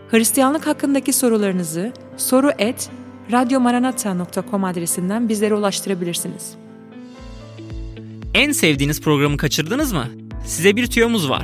Hristiyanlık hakkındaki sorularınızı soru@radyomaranatha.com adresinden bizlere ulaştırabilirsiniz. En sevdiğiniz programı kaçırdınız mı? Size bir tüyomuz var.